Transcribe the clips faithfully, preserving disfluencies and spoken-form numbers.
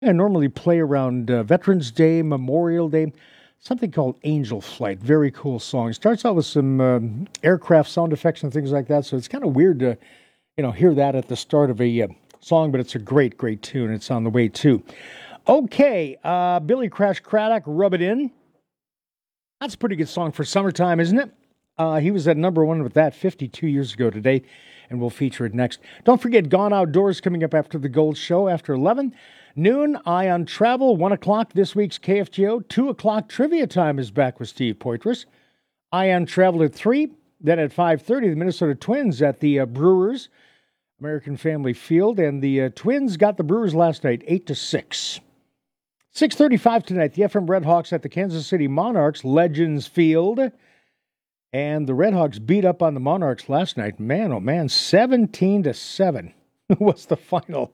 I normally play around uh, Veterans Day, Memorial Day, something called Angel Flight. Very cool song. It starts out with some um, aircraft sound effects and things like that, so it's kind of weird to, you know, hear that at the start of a uh, song, but it's a great, great tune. It's on the way, too. Okay, uh, Billy Crash Craddock, Rub It In. That's a pretty good song for summertime, isn't it? Uh, he was at number one with that fifty-two years ago today, and we'll feature it next. Don't forget Gone Outdoors coming up after the Gold Show, after eleven. Noon, Eye on Travel, one o'clock this week's K F G O. two o'clock Trivia Time is back with Steve Poitras. Eye on Travel at three. Then at five thirty, the Minnesota Twins at the uh, Brewers, American Family Field. And the uh, Twins got the Brewers last night, eight to six. six thirty-five tonight, the F M Redhawks at the Kansas City Monarchs, Legends Field. And the Redhawks beat up on the Monarchs last night. Man, oh man, seventeen to seven was the final.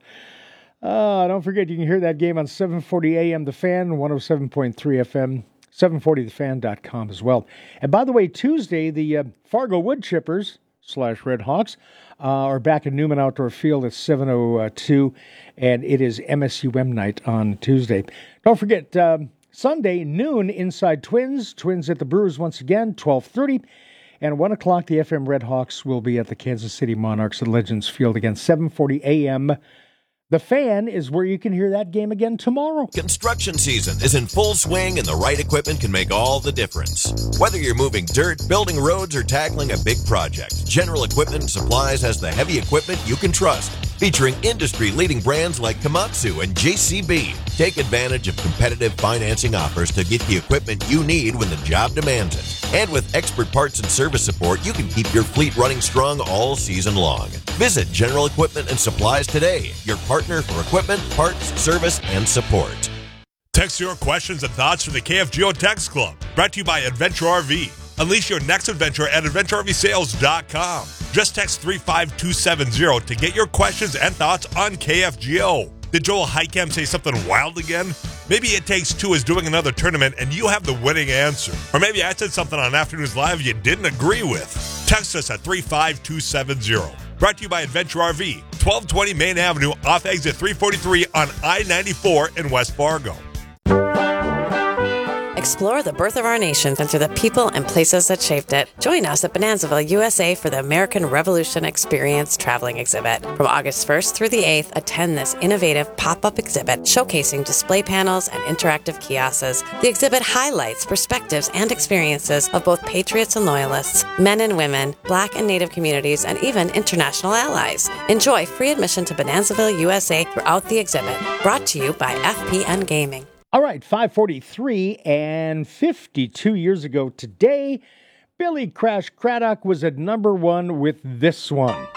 Uh, don't forget, you can hear that game on seven forty A M The Fan, one oh seven point three F M, seven forty the fan dot com as well. And by the way, Tuesday, the uh, Fargo Wood Chippers slash Redhawks uh, are back at Newman Outdoor Field at seven oh two, and it is M S U M night on Tuesday. Don't forget, um, Sunday, noon, Inside Twins. Twins at the Brewers once again, twelve thirty. And one o'clock, the F M Redhawks will be at the Kansas City Monarchs at Legends Field again, seven forty A M The Fan is where you can hear that game again tomorrow. Construction season is in full swing, and the right equipment can make all the difference. Whether you're moving dirt, building roads, or tackling a big project, General Equipment Supplies has the heavy equipment you can trust. Featuring industry-leading brands like Komatsu and J C B. Take advantage of competitive financing offers to get the equipment you need when the job demands it. And with expert parts and service support, you can keep your fleet running strong all season long. Visit General Equipment and Supplies today, your partner for equipment, parts, service, and support. Text your questions and thoughts to the K F G O Text Club. Brought to you by Adventure R V. Unleash your next adventure at adventure r v sales dot com. Just text three five two seven zero to get your questions and thoughts on K F G O. Did Joel Heicam say something wild again? Maybe It Takes Two is doing another tournament and you have the winning answer. Or maybe I said something on Afternoons Live you didn't agree with. Text us at three five two seven zero. Brought to you by Adventure R V, twelve twenty Main Avenue off exit three forty-three on I ninety-four in West Fargo. Explore the birth of our nation and through the people and places that shaped it. Join us at Bonanzaville, U S A for the American Revolution Experience Traveling Exhibit. From August first through the eighth, attend this innovative pop-up exhibit showcasing display panels and interactive kiosks. The exhibit highlights perspectives and experiences of both patriots and loyalists, men and women, Black and Native communities, and even international allies. Enjoy free admission to Bonanzaville, U S A throughout the exhibit. Brought to you by F P N Gaming. All right, five forty-three, and fifty-two years ago today, Billy Crash Craddock was at number one with this one.